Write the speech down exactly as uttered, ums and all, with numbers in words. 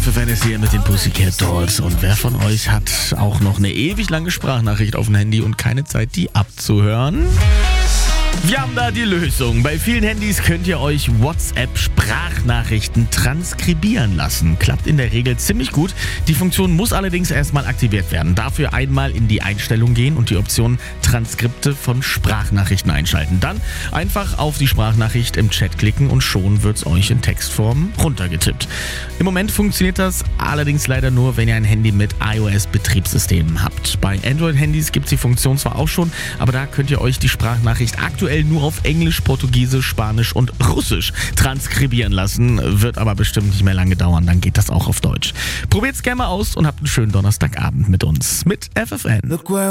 F F N ist hier mit den Pussycat Dolls. Und wer von euch hat auch noch eine ewig lange Sprachnachricht auf dem Handy und keine Zeit, die abzuhören? Wir haben da die Lösung. Bei vielen Handys könnt ihr euch WhatsApp-Sprachnachrichten transkribieren lassen. Klappt in der Regel ziemlich gut. Die Funktion muss allerdings erstmal aktiviert werden. Dafür einmal in die Einstellung gehen und die Option Transkripte von Sprachnachrichten einschalten. Dann einfach auf die Sprachnachricht im Chat klicken und schon wird's euch in Textform runtergetippt. Im Moment funktioniert das allerdings leider nur, wenn ihr ein Handy mit iOS-Betriebssystemen habt. Bei Android-Handys gibt's die Funktion zwar auch schon, aber da könnt ihr euch die Sprachnachricht aktuell nur auf Englisch, Portugiesisch, Spanisch und Russisch transkribieren lassen. Wird aber bestimmt nicht mehr lange dauern, dann geht das auch auf Deutsch. Probiert's gerne mal aus und habt einen schönen Donnerstagabend mit uns. Mit F F N.